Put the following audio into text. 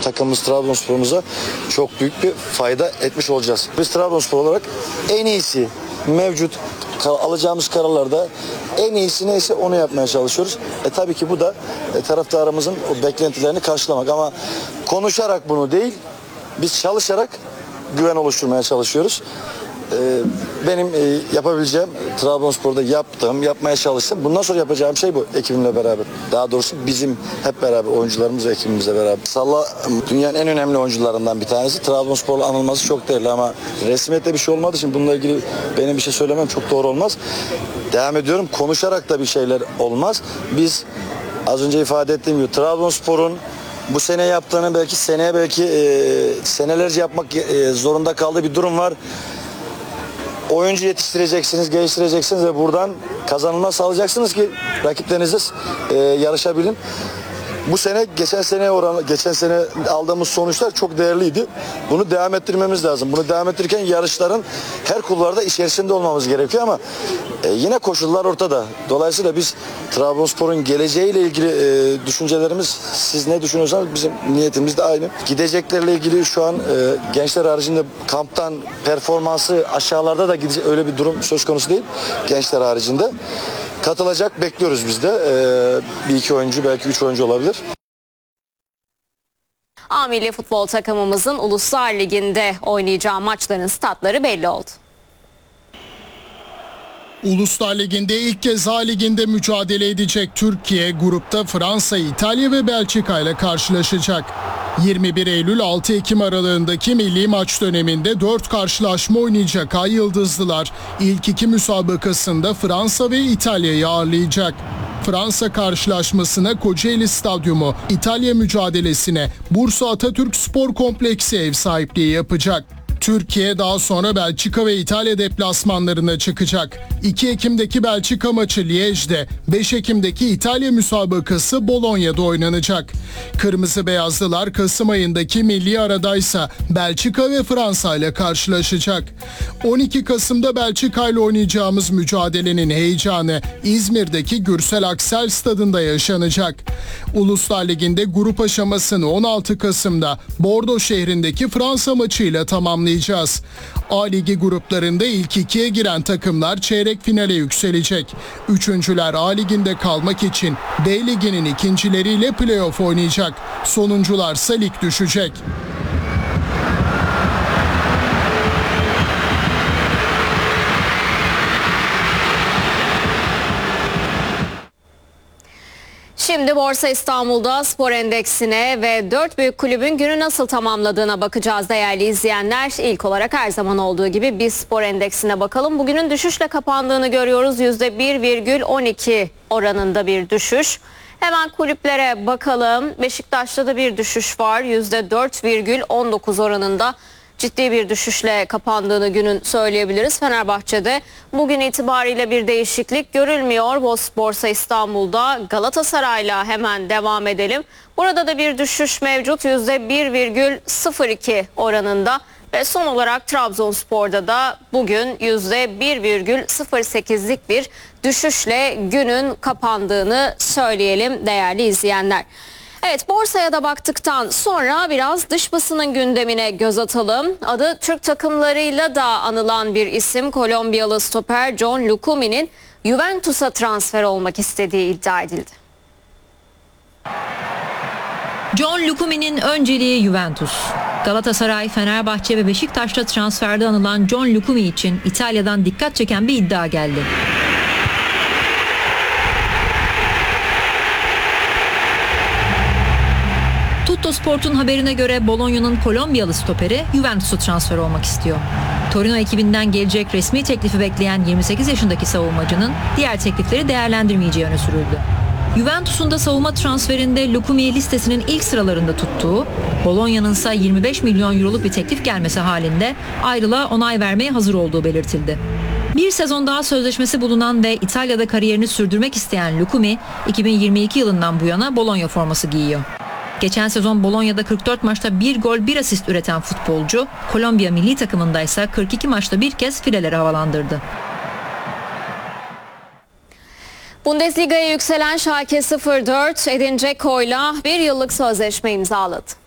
takımımız Trabzonspor'umuza çok büyük bir fayda etmiş olacağız. Biz Trabzonspor olarak en iyisi mevcut alacağımız kararlarda en iyisi neyse onu yapmaya çalışıyoruz. Tabii ki bu da taraftarımızın o beklentilerini karşılamak, ama konuşarak bunu değil, biz çalışarak güven oluşturmaya çalışıyoruz. Benim yapabileceğim, Trabzonspor'da yapmaya çalıştım. Bundan sonra yapacağım şey bu, ekibimle beraber. Daha doğrusu bizim hep beraber, oyuncularımız ve ekibimizle beraber. Salla dünyanın en önemli oyuncularından bir tanesi. Trabzonspor'la anılması çok değerli, ama resmiyette bir şey olmadığı için bununla ilgili benim bir şey söylemem çok doğru olmaz. Devam ediyorum. Konuşarak da bir şeyler olmaz. Biz az önce ifade ettiğim gibi Trabzonspor'un bu sene yaptığını belki senelerce yapmak zorunda kaldığı bir durum var. Oyuncu yetiştireceksiniz, geliştireceksiniz ve buradan kazanılma sağlayacaksınız ki rakiplerinizle yarışabilin. Bu sene geçen sene aldığımız sonuçlar çok değerliydi. Bunu devam ettirmemiz lazım. Bunu devam ettirirken yarışların her kulvarda içerisinde olmamız gerekiyor, ama yine koşullar ortada. Dolayısıyla biz Trabzonspor'un geleceğiyle ilgili düşüncelerimiz, siz ne düşünüyorsanız bizim niyetimiz de aynı. Gideceklerle ilgili şu an gençler haricinde kamptan performansı aşağılarda da gidecek, öyle bir durum söz konusu değil. Gençler haricinde katılacak, bekliyoruz biz de. Bir iki oyuncu, belki 3 oyuncu olabilir. A milli futbol takımımızın Uluslar Ligi'nde oynayacağı maçların statları belli oldu. Uluslar Ligi'nde ilk kez A Ligi'nde mücadele edecek Türkiye, grupta Fransa, İtalya ve Belçika ile karşılaşacak. 21 Eylül 6 Ekim aralığındaki milli maç döneminde 4 karşılaşma oynayacak Ay Yıldızlılar ilk 2 müsabakasında Fransa ve İtalya'yı ağırlayacak. Fransa karşılaşmasına Kocaeli Stadyumu, İtalya mücadelesine Bursa Atatürk Spor Kompleksi ev sahipliği yapacak. Türkiye daha sonra Belçika ve İtalya deplasmanlarına çıkacak. 2 Ekim'deki Belçika maçı Liège'de, 5 Ekim'deki İtalya müsabakası Bologna'da oynanacak. Kırmızı Beyazlılar Kasım ayındaki milli aradaysa Belçika ve Fransa ile karşılaşacak. 12 Kasım'da Belçika ile oynayacağımız mücadelenin heyecanı İzmir'deki Gürsel Aksel Stadında yaşanacak. Uluslar Ligi'nde grup aşamasını 16 Kasım'da Bordeaux şehrindeki Fransa maçıyla tamamlayacak. A Ligi gruplarında ilk 2'ye giren takımlar çeyrek finale yükselecek. Üçüncüler A Ligi'nde kalmak için B Ligi'nin ikincileriyle play-off oynayacak. Sonuncularsa lig düşecek. Şimdi Borsa İstanbul'da spor endeksine ve 4 büyük kulübün günü nasıl tamamladığına bakacağız değerli izleyenler. İlk olarak her zaman olduğu gibi biz spor endeksine bakalım. Bugünün düşüşle kapandığını görüyoruz. %1,12 oranında bir düşüş. Hemen kulüplere bakalım. Beşiktaş'ta da bir düşüş var. %4,19 oranında. Ciddi bir düşüşle kapandığını günün söyleyebiliriz. Fenerbahçe'de bugün itibariyle bir değişiklik görülmüyor. Borsa İstanbul'da Galatasaray'la hemen devam edelim. Burada da bir düşüş mevcut, %1,02 oranında. Ve son olarak Trabzonspor'da da bugün %1,08'lik bir düşüşle günün kapandığını söyleyelim değerli izleyenler. Evet, borsaya da baktıktan sonra biraz dış basının gündemine göz atalım. Adı Türk takımlarıyla da anılan bir isim, Kolombiyalı stoper John Lukumi'nin Juventus'a transfer olmak istediği iddia edildi. John Lukumi'nin önceliği Juventus. Galatasaray, Fenerbahçe ve Beşiktaş'ta transferde anılan John Lukumi için İtalya'dan dikkat çeken bir iddia geldi. Tuttosport'un haberine göre Bologna'nın Kolombiyalı stoperi Juventus'a transfer olmak istiyor. Torino ekibinden gelecek resmi teklifi bekleyen 28 yaşındaki savunmacının diğer teklifleri değerlendirmeyeceği öne sürüldü. Juventus'un da savunma transferinde Lukumi'yi listesinin ilk sıralarında tuttuğu, Bologna'nın ise 25 milyon euroluk bir teklif gelmesi halinde ayrılığa onay vermeye hazır olduğu belirtildi. Bir sezon daha sözleşmesi bulunan ve İtalya'da kariyerini sürdürmek isteyen Lukumi, 2022 yılından bu yana Bologna forması giyiyor. Geçen sezon Bologna'da 44 maçta 1 gol 1 asist üreten futbolcu, Kolombiya milli takımında ise 42 maçta bir kez fileleri havalandırdı. Bundesliga'ya yükselen Schalke 04, Edin Dzeko'yla bir yıllık sözleşme imzaladı.